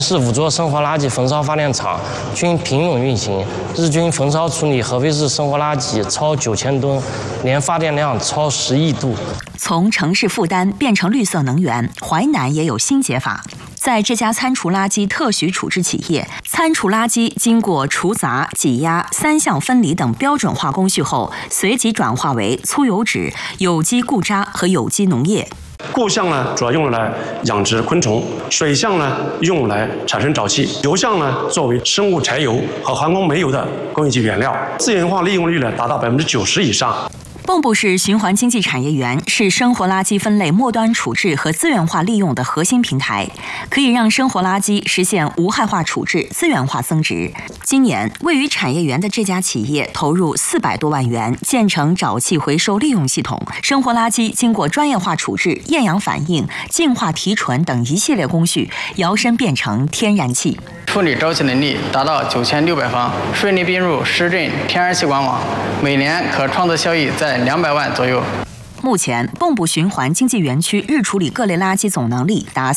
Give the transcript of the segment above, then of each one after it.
市5座生活垃圾焚烧发电厂均平稳运行，日均焚烧处理核废质生活垃圾超9000吨，年发电量超10亿度。 从城市负担变成绿色能源，淮南也有新解法。在这家餐厨垃圾特许处置企业，餐厨垃圾经过除杂、挤压、3项分离等标准化工序后，随即转化为粗油脂、有机固渣和有机农液。 固项呢，主要用来养殖昆虫；水项呢，用来产生沼气；油项呢，作为生物柴油和航空煤油的工业级原料。资源化利用率呢，达到90%以上。 蚌埠市循环经济产业园是生活垃圾分类末端处置和资源化利用的核心平台，可以让生活垃圾实现无害化处置、资源化增值。今年，位于产业园的这家企业投入400多万元建成沼气回收利用系统，生活垃圾经过专业化处置、厌氧反应、净化提纯等一系列工序，摇身变成天然气。 处理沼气能力达到9600方，顺利并入市政天然气管网，每年可创造效益在200万左右。 目前，蚌埠循环经济园区日处理各类垃圾总能力达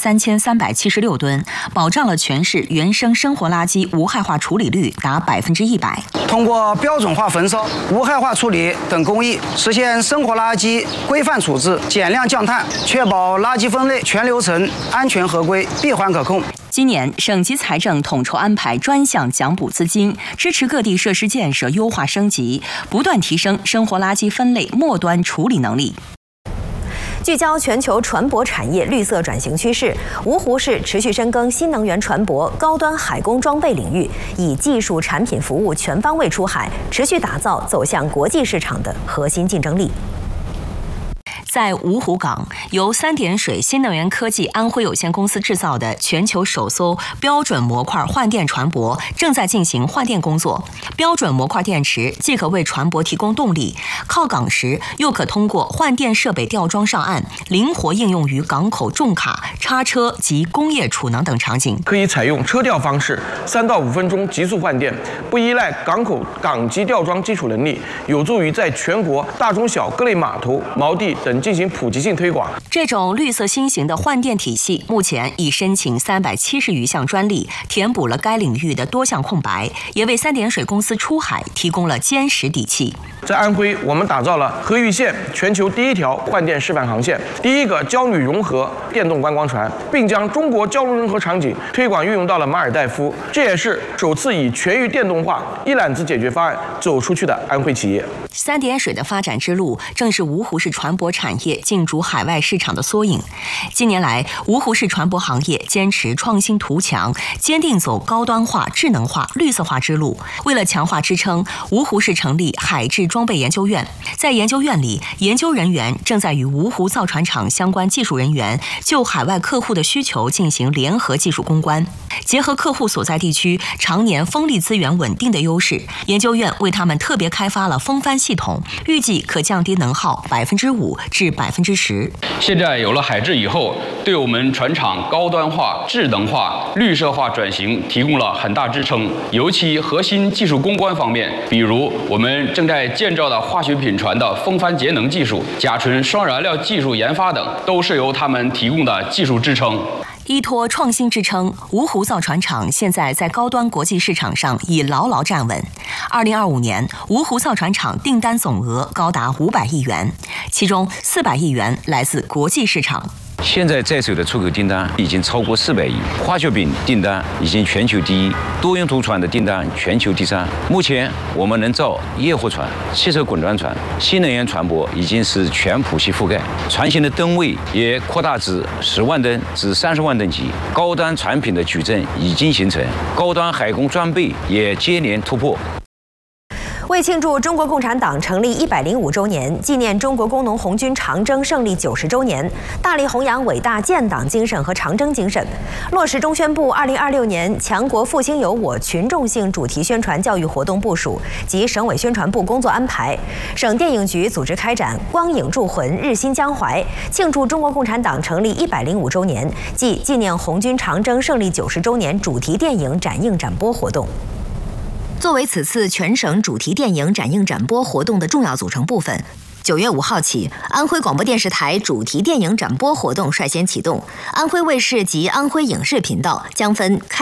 3376吨，保障了全市原生生活垃圾无害化处理率达100%。 通过标准化焚烧、无害化处理等工艺，实现生活垃圾规范处置、减量降碳，确保垃圾分类全流程安全合规、闭环可控。 今年，省级财政统筹安排专项奖补资金，支持各地设施建设优化升级，不断提升生活垃圾分类末端处理能力。 聚焦全球船舶产业绿色转型趋势，芜湖市持续深耕新能源船舶、高端海工装备领域，以技术、产品、服务全方位出海，持续打造走向国际市场的核心竞争力。 在芜湖港，由3点水新能源科技安徽有限公司制造的全球首艘标准模块换电船舶正在进行换电工作。标准模块电池既可为船舶提供动力，靠港时又可通过换电设备吊装上岸，灵活应用于港口重卡、叉车及工业储能等场景。 可以采用车吊方式，3到5分钟急速换电，不依赖港口港机吊装基础能力，有助于在全国大中小各类码头、锚地等进行普及性推广。 这种绿色新型的换电体系目前已申请370余项专利，填补了该领域的多项空白，也为3点水公司出海提供了坚实底气。 在安徽，我们打造了河豫线全球第1条换电示范航线，第1个焦女融合电动观光船，并将中国焦融融合场景推广运用到了马尔代夫，这也是首次以全域电动化一揽子解决方案走出去的安徽企业。 3点水的发展之路，正是芜湖市船舶产业竞逐海外市场的缩影。近年来，芜湖市船舶行业坚持创新图强，坚定走高端化、智能化、绿色化之路。为了强化支撑，芜湖市成立海智装备研究院。在研究院里，研究人员正在与芜湖造船厂相关技术人员就海外客户的需求进行联合技术攻关，结合客户所在地区常年风力资源稳定的优势，研究院为他们特别开发了风帆系统，预计可降低能耗5%至10%。 现在有了海智以后，对我们船厂高端化、智能化、绿色化转型提供了很大支撑。尤其核心技术攻关方面，比如我们正在建造的化学品船的风帆节能技术、甲醇双燃料技术研发等，都是由他们提供的技术支撑。 依托创新支撑，芜湖造船厂现在在高端国际市场上已牢牢站稳。2025年，芜湖造船厂订单总额高达500亿元，其中400亿元来自国际市场。 现在在手的出口订单已经超过400亿，化学品订单已经全球第1，多用途船的订单全球第3。目前我们能造液货船、汽车滚装船、新能源船舶已经是全谱系覆盖，船型的吨位也扩大至10万吨至30万吨级，高端产品的矩阵已经形成，高端海工装备也接连突破。 为庆祝中国共产党成立105周年，纪念中国工农红军长征胜利90周年，大力弘扬伟大建党精神和长征精神，落实中宣部2026年强国复兴有我群众性主题宣传教育活动部署及省委宣传部工作安排，省电影局组织开展“光影铸魂，日新江淮”庆祝中国共产党成立105周年暨纪念红军长征胜利90周年主题电影展映展播活动。作为此次全省主题电影展映展播活动的重要组成部分，9月5号起，安徽广播电视台主题电影展播活动率先启动，安徽卫视及安徽影视频道将分开